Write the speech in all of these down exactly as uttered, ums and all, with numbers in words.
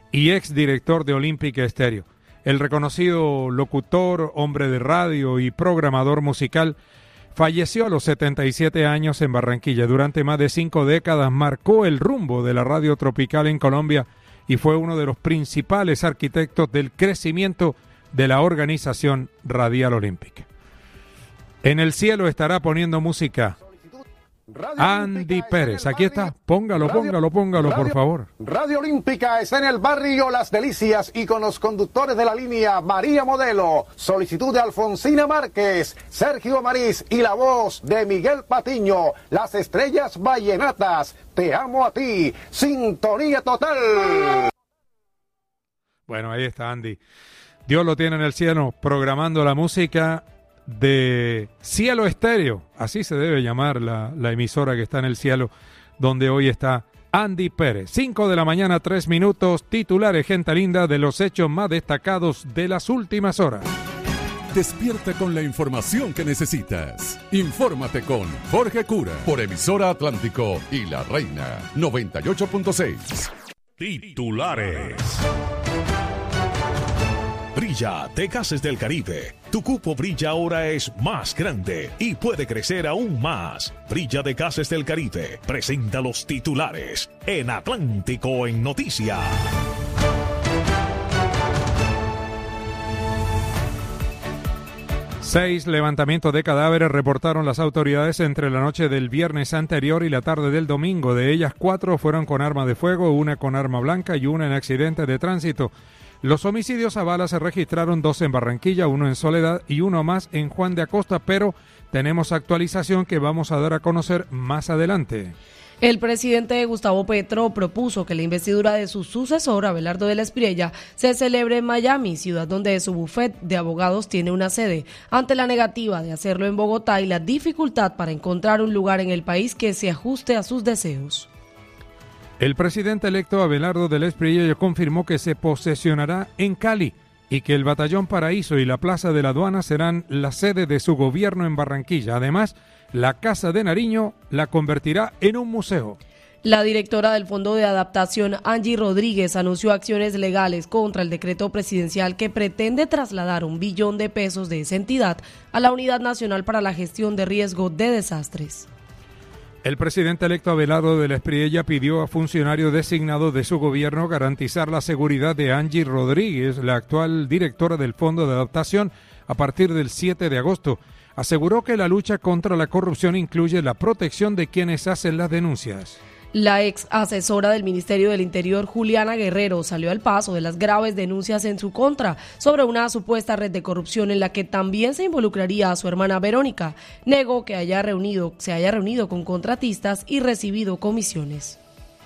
y exdirector de Olímpica Estéreo. El reconocido locutor, hombre de radio y programador musical falleció a los setenta y siete años en Barranquilla. Durante más de cinco décadas marcó el rumbo de la radio tropical en Colombia y fue uno de los principales arquitectos del crecimiento de la organización Radial Olímpica. En el cielo estará poniendo música Andy Pérez. Aquí está, póngalo, Radio, póngalo, póngalo, Radio, por favor. Radio Olímpica está en el barrio Las Delicias y con los conductores de la línea María Modelo, solicitud de Alfonsina Márquez, Sergio Mariz y la voz de Miguel Patiño, las estrellas vallenatas, te amo a ti, sintonía total. Bueno, ahí está Andy. Dios lo tiene en el cielo, programando la música de Cielo Estéreo, así se debe llamar la, la emisora que está en el cielo, donde hoy está Andy Pérez. Cinco de la mañana, tres minutos, titulares, gente linda, de los hechos más destacados de las últimas horas. Despierta con la información que necesitas. Infórmate con Jorge Cura por Emisora Atlántico y La Reina noventa y ocho punto seis. Titulares. Brilla de Gases del Caribe. Tu cupo Brilla ahora es más grande y puede crecer aún más. Brilla de Gases del Caribe presenta los titulares en Atlántico en Noticias. Seis levantamientos de cadáveres reportaron las autoridades entre la noche del viernes anterior y la tarde del domingo. De ellas, cuatro fueron con arma de fuego, una con arma blanca y una en accidente de tránsito. Los homicidios a bala se registraron dos en Barranquilla, uno en Soledad y uno más en Juan de Acosta, pero tenemos actualización que vamos a dar a conocer más adelante. El presidente Gustavo Petro propuso que la investidura de su sucesor, Abelardo de la Espriella, se celebre en Miami, ciudad donde su bufete de abogados tiene una sede, ante la negativa de hacerlo en Bogotá y la dificultad para encontrar un lugar en el país que se ajuste a sus deseos. El presidente electo Abelardo de la Espriella confirmó que se posesionará en Cali y que el Batallón Paraíso y la Plaza de la Aduana serán la sede de su gobierno en Barranquilla. Además, la Casa de Nariño la convertirá en un museo. La directora del Fondo de Adaptación, Angie Rodríguez, anunció acciones legales contra el decreto presidencial que pretende trasladar un billón de pesos de esa entidad a la Unidad Nacional para la Gestión de Riesgo de Desastres. El presidente electo Abelardo de la Espriella pidió a funcionarios designados de su gobierno garantizar la seguridad de Angie Rodríguez, la actual directora del Fondo de Adaptación, a partir del siete de agosto. Aseguró que la lucha contra la corrupción incluye la protección de quienes hacen las denuncias. La ex asesora del Ministerio del Interior, Juliana Guerrero, salió al paso de las graves denuncias en su contra sobre una supuesta red de corrupción en la que también se involucraría a su hermana Verónica. Negó que haya reunido, se haya reunido con contratistas y recibido comisiones.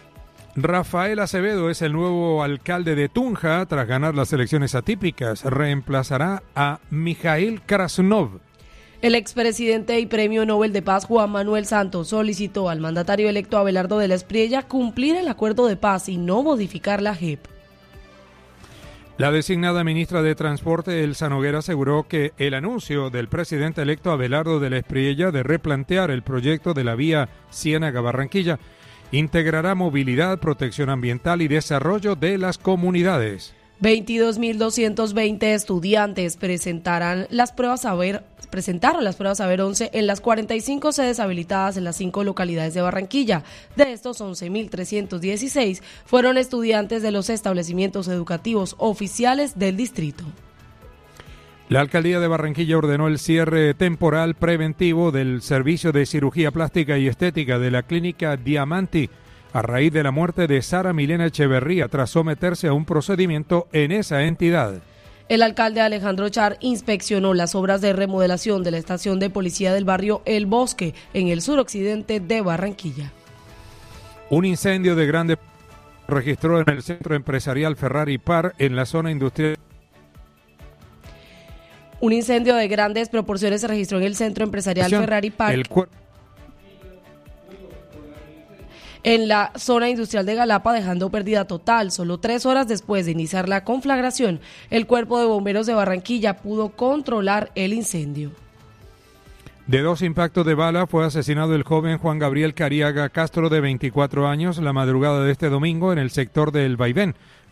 Rafael Acevedo es el nuevo alcalde de Tunja tras ganar las elecciones atípicas. Reemplazará a Mijail Krasnov. El expresidente y premio Nobel de Paz Juan Manuel Santos solicitó al mandatario electo Abelardo de la Espriella cumplir el acuerdo de paz y no modificar la J E P. La designada ministra de Transporte, Elsa Noguera, aseguró que el anuncio del presidente electo Abelardo de la Espriella de replantear el proyecto de la vía Ciénaga-Barranquilla integrará movilidad, protección ambiental y desarrollo de las comunidades. veintidós mil doscientos veinte estudiantes presentarán las pruebas saber, presentaron las pruebas Saber once en las cuarenta y cinco sedes habilitadas en las cinco localidades de Barranquilla. De estos, once mil trescientos dieciséis fueron estudiantes de los establecimientos educativos oficiales del distrito. La alcaldía de Barranquilla ordenó el cierre temporal preventivo del servicio de cirugía plástica y estética de la clínica Diamanti a raíz de la muerte de Sara Milena Echeverría tras someterse a un procedimiento en esa entidad. El alcalde Alejandro Char inspeccionó las obras de remodelación de la estación de policía del barrio El Bosque, en el suroccidente de Barranquilla. Un incendio de grande registró en el centro empresarial Ferrari Par en la zona industrial. Un incendio de grandes proporciones se registró en el centro empresarial Ferrari Park. El cuer- en la zona industrial de Galapa, dejando pérdida total. Solo tres horas después de iniciar la conflagración, el Cuerpo de Bomberos de Barranquilla pudo controlar el incendio. De dos impactos de bala fue asesinado el joven Juan Gabriel Cariaga Castro, de veinticuatro años, la madrugada de este domingo en el sector del Vaivén.